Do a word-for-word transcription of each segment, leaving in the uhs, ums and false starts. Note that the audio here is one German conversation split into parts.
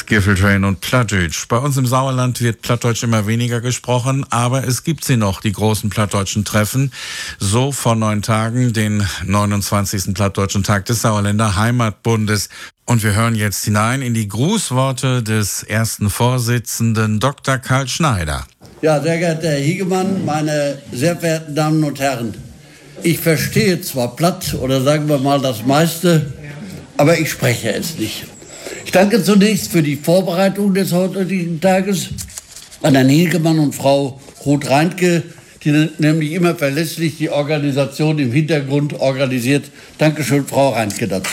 Giffeltrain und Plattdeutsch. Bei uns im Sauerland wird Plattdeutsch immer weniger gesprochen, aber es gibt sie noch, die großen plattdeutschen Treffen. So vor neun Tagen, den neunundzwanzigsten Plattdeutschen Tag des Sauerländer Heimatbundes. Und wir hören jetzt hinein in die Grußworte des ersten Vorsitzenden, Doktor Karl Schneider. Ja, sehr geehrter Herr Hiegemann, meine sehr verehrten Damen und Herren. Ich verstehe zwar Platt oder sagen wir mal das meiste, aber ich spreche es nicht. Ich danke zunächst für die Vorbereitung des heutigen Tages an Herrn Hiegemann und Frau Ruth-Reintke, die nämlich immer verlässlich die Organisation im Hintergrund organisiert. Dankeschön, Frau Reintke, dazu.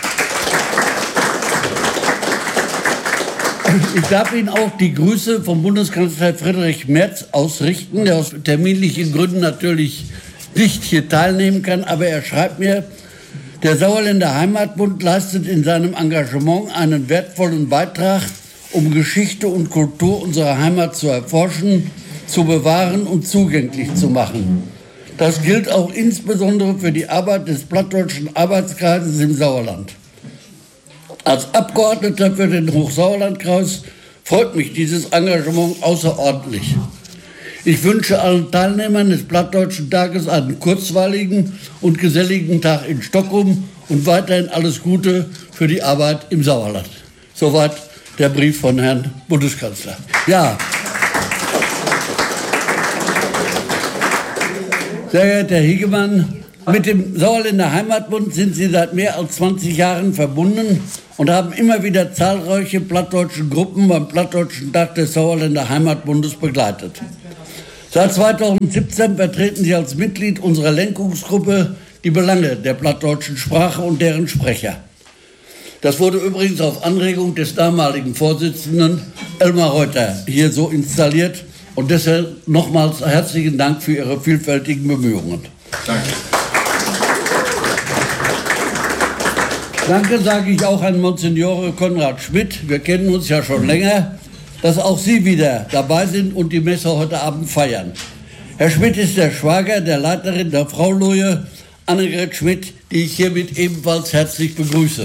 Ich darf Ihnen auch die Grüße vom Bundeskanzler Friedrich Merz ausrichten, der aus terminlichen Gründen natürlich nicht hier teilnehmen kann, aber er schreibt mir: Der Sauerländer Heimatbund leistet in seinem Engagement einen wertvollen Beitrag, um Geschichte und Kultur unserer Heimat zu erforschen, zu bewahren und zugänglich zu machen. Das gilt auch insbesondere für die Arbeit des Plattdeutschen Arbeitskreises im Sauerland. Als Abgeordneter für den Hochsauerlandkreis freut mich dieses Engagement außerordentlich. Ich wünsche allen Teilnehmern des Plattdeutschen Tages einen kurzweiligen und geselligen Tag in Stockholm und weiterhin alles Gute für die Arbeit im Sauerland. Soweit der Brief von Herrn Bundeskanzler. Ja. Sehr geehrter Herr Hiegemann, mit dem Sauerländer Heimatbund sind Sie seit mehr als zwanzig Jahren verbunden und haben immer wieder zahlreiche plattdeutsche Gruppen beim Plattdeutschen Tag des Sauerländer Heimatbundes begleitet. Seit zweitausendsiebzehn vertreten Sie als Mitglied unserer Lenkungsgruppe die Belange der plattdeutschen Sprache und deren Sprecher. Das wurde übrigens auf Anregung des damaligen Vorsitzenden Elmar Reuter hier so installiert. Und deshalb nochmals herzlichen Dank für Ihre vielfältigen Bemühungen. Danke. Danke sage ich auch an Monsignore Konrad Schmidt. Wir kennen uns ja schon länger, dass auch Sie wieder dabei sind und die Messe heute Abend feiern. Herr Schmidt ist der Schwager der Leiterin der Fraulohe, Annegret Schmidt, die ich hiermit ebenfalls herzlich begrüße.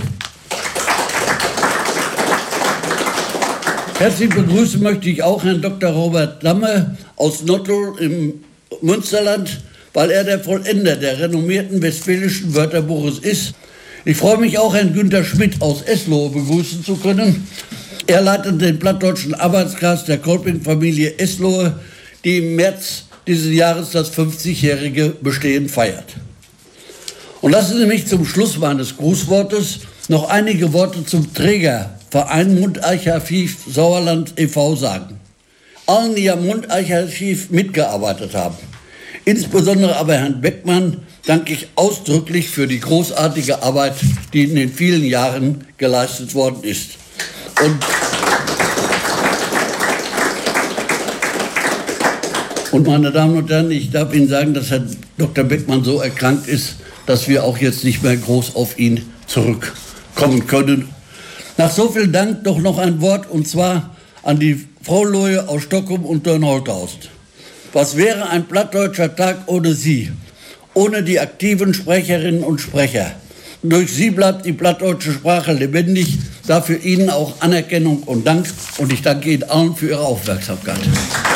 Herzlich begrüßen möchte ich auch Herrn Doktor Robert Lamme aus Nottuln im Münsterland, weil er der Vollender der renommierten westfälischen Wörterbuches ist. Ich freue mich auch, Herrn Günter Schmidt aus Eslohe begrüßen zu können. Er leitet den plattdeutschen Arbeitskreis der Kolping-Familie Eslohe, die im März dieses Jahres das fünfzigjährige Bestehen feiert. Und lassen Sie mich zum Schluss meines Grußwortes noch einige Worte zum Trägerverein Mundarchiv Sauerland e V sagen. Allen, die am Mundarchiv mitgearbeitet haben, insbesondere aber Herrn Beckmann, danke ich ausdrücklich für die großartige Arbeit, die in den vielen Jahren geleistet worden ist. Und, und meine Damen und Herren, ich darf Ihnen sagen, dass Herr Doktor Beckmann so erkrankt ist, dass wir auch jetzt nicht mehr groß auf ihn zurückkommen können. Nach so viel Dank doch noch ein Wort, und zwar an die Fraulohe aus Stockholm und Dörnholthausen. Was wäre ein plattdeutscher Tag ohne Sie? Ohne die aktiven Sprecherinnen und Sprecher. Durch Sie bleibt die plattdeutsche Sprache lebendig. Dafür Ihnen auch Anerkennung und Dank. Und ich danke Ihnen allen für Ihre Aufmerksamkeit.